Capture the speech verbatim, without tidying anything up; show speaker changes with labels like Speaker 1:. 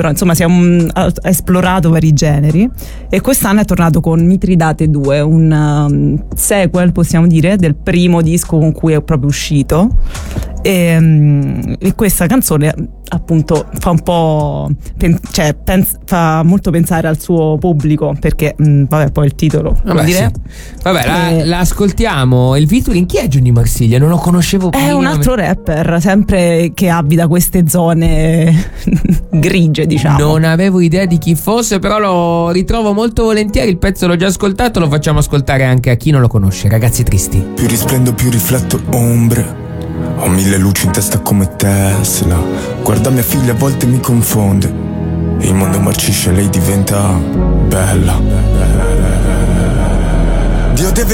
Speaker 1: però insomma si è um, ha esplorato vari generi, e quest'anno è tornato con Mitridate due, un um, sequel possiamo dire del primo disco con cui è proprio uscito, e, um, e questa canzone appunto fa un po' pen- cioè pens- fa molto pensare al suo pubblico, perché mh, vabbè, poi il titolo
Speaker 2: vabbè,
Speaker 1: dire.
Speaker 2: Sì. vabbè la,
Speaker 1: e...
Speaker 2: la ascoltiamo. Il featuring, chi è Johnny Marsiglia? Non lo conoscevo prima.
Speaker 1: È un altro rapper sempre che abita queste zone grigie, diciamo.
Speaker 2: Non avevo idea di chi fosse, però lo ritrovo molto volentieri. Il pezzo l'ho già ascoltato, lo facciamo ascoltare anche a chi non lo conosce. Ragazzi tristi.
Speaker 3: Più risplendo più rifletto ombre, ho mille luci in testa come Tesla. Guarda mia figlia, a volte mi confonde. Il mondo marcisce, lei diventa bella.